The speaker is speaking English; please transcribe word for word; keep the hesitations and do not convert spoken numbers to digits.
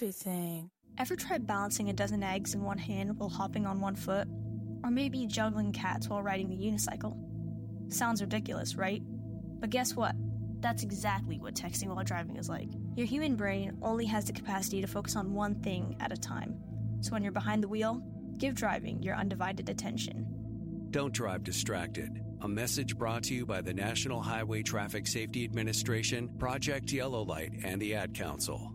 everything. Ever tried balancing a dozen eggs in one hand while hopping on one foot? Or maybe juggling cats while riding the unicycle? Sounds ridiculous, right? But guess what? That's exactly what texting while driving is like. Your human brain only has the capacity to focus on one thing at a time. So when you're behind the wheel, give driving your undivided attention. Don't drive distracted. A message brought to you by the National Highway Traffic Safety Administration, Project Yellow Light, and the Ad Council.